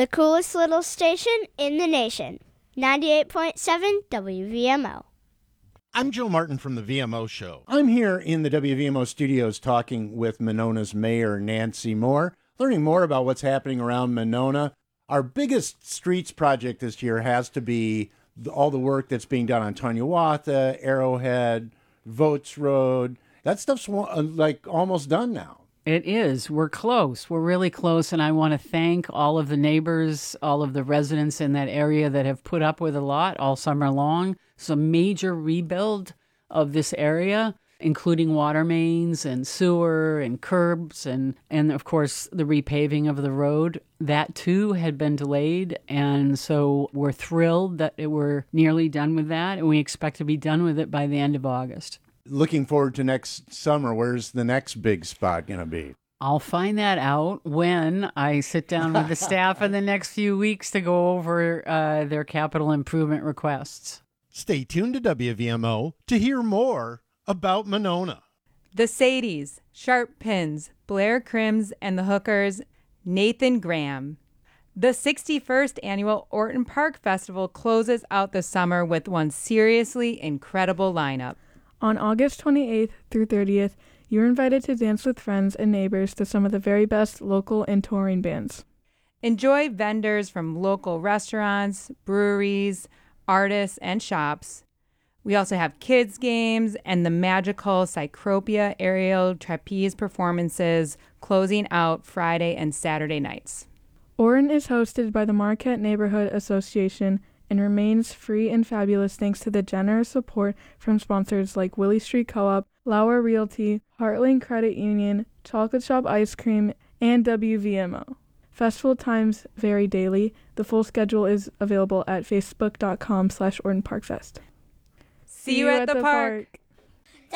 The coolest little station in the nation. 98.7 WVMO. I'm Joe Martin from the VMO Show. I'm here in the WVMO studios talking with Monona's Mayor, Nancy Moore, learning more about what's happening around Monona. Our biggest streets project this year has to be all the work that's being done on Taniawatha, Arrowhead, Votes Road. That stuff's like almost done now. It is. We're close. We're really close, and I want to thank all of the neighbors, all of the residents in that area that have put up with a lot all summer long. Some major rebuild of this area, including water mains and sewer and curbs and of course, the repaving of the road. That, too, had been delayed, and so we're thrilled that we're nearly done with that, and we expect to be done with it by the end of August. Looking forward to next summer. Where's the next big spot going to be? I'll find that out when I sit down with the staff in the next few weeks to go over their capital improvement requests. Stay tuned to WVMO to hear more about Monona. The Sadies, Sharp Pins, Blair Crims, and the Hookers, Nathan Graham. The 61st Annual Orton Park Festival closes out the summer with one seriously incredible lineup. On August 28th through 30th, you're invited to dance with friends and neighbors to some of the very best local and touring bands. Enjoy vendors from local restaurants, breweries, artists, and shops. We also have kids' games and the magical Cycropia aerial trapeze performances closing out Friday and Saturday nights. Orton is hosted by the Marquette Neighborhood Association and remains free and fabulous thanks to the generous support from sponsors like Willie Street Co-op, Lauer Realty, Heartland Credit Union, Chocolate Shop Ice Cream, and WVMO. Festival times vary daily. The full schedule is available at facebook.com/OrtonParkFest. See you at the park.